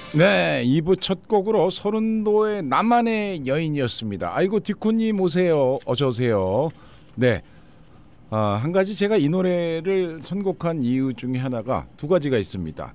네, 2부 첫 곡으로 서른도의 나만의 여인이었습니다. 아이고 디코님 오세요. 어서 오세요. 네, 한 가지 제가 이 노래를 선곡한 이유 중에 하나가 두 가지가 있습니다.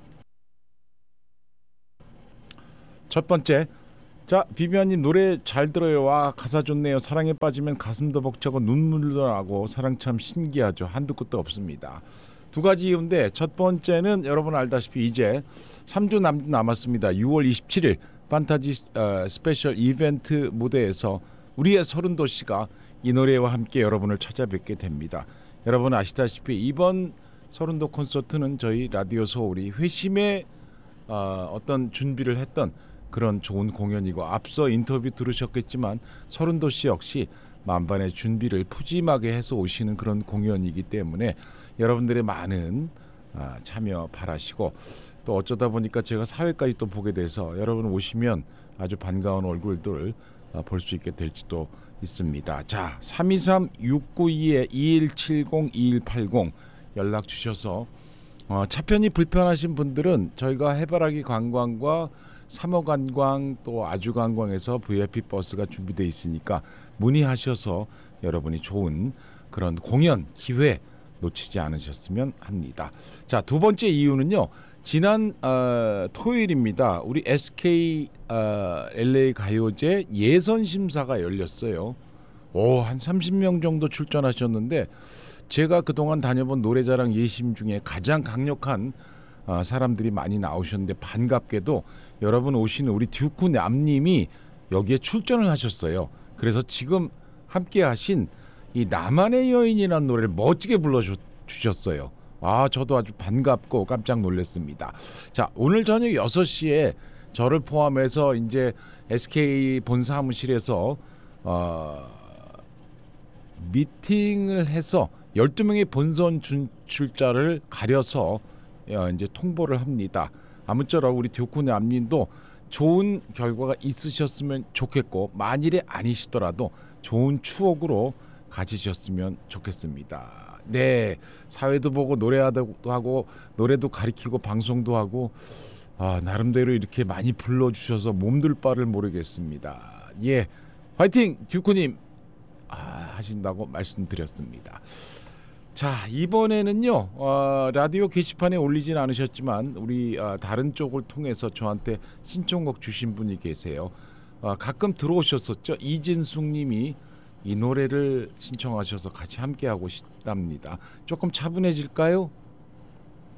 첫 번째, 자 비비안님 노래 잘 들어요. 와 가사 좋네요. 사랑에 빠지면 가슴도 벅차고 눈물도 나고 사랑 참 신기하죠. 한두 끝도 없습니다. 두 가지 이유인데 첫 번째는 여러분 알다시피 이제 3주 남았습니다. 6월 27일 판타지 스페셜 이벤트 무대에서 우리의 서른도 씨가 이 노래와 함께 여러분을 찾아뵙게 됩니다. 여러분 아시다시피 이번 서른도 콘서트는 저희 라디오 서울이 회심의 어떤 준비를 했던 그런 좋은 공연이고 앞서 인터뷰 들으셨겠지만 서른도 씨 역시 만반의 준비를 푸짐하게 해서 오시는 그런 공연이기 때문에 여러분들의 많은 참여 바라시고 또 어쩌다 보니까 제가 사회까지 또 보게 돼서 여러분 오시면 아주 반가운 얼굴들 볼 수 있게 될지도 있습니다. 자 323-692-2170-2180 연락 주셔서 차편이 불편하신 분들은 저희가 해바라기 관광과 3호 관광 또 아주 관광에서 VIP 버스가 준비되어 있으니까 문의하셔서 여러분이 좋은 그런 공연 기회 놓치지 않으셨으면 합니다. 자, 두 번째 이유는요. 지난 토요일입니다. 우리 SK LA 가요제 예선 심사가 열렸어요. 한 30명 정도 출전하셨는데 제가 그동안 다녀본 노래자랑 예심 중에 가장 강력한 사람들이 많이 나오셨는데 반갑게도 여러분 오시는 우리 듀쿠 남님이 여기에 출전을 하셨어요. 그래서 지금 함께 하신 이 나만의 여인이라는 노래를 멋지게 불러주셨어요. 저도 아주 반갑고 깜짝 놀랐습니다. 자, 오늘 저녁 6시에 저를 포함해서 이제 SK 본 사무실에서 미팅을 해서 12명의 본선 진출자를 가려서 이제 통보를 합니다. 아무쪼록 우리 듀쿠네 암님도 좋은 결과가 있으셨으면 좋겠고 만일에 아니시더라도 좋은 추억으로 가지셨으면 좋겠습니다. 네, 사회도 보고 노래도 하고 노래도 가리키고 방송도 하고 나름대로 이렇게 많이 불러주셔서 몸둘 바를 모르겠습니다. 예, 화이팅 듀쿠님 하신다고 말씀드렸습니다. 자, 이번에는요 라디오 게시판에 올리진 않으셨지만 우리 다른 쪽을 통해서 저한테 신청곡 주신 분이 계세요. 가끔 들어오셨었죠. 이진숙님이 이 노래를 신청하셔서 같이 함께하고 싶답니다. 조금 차분해질까요?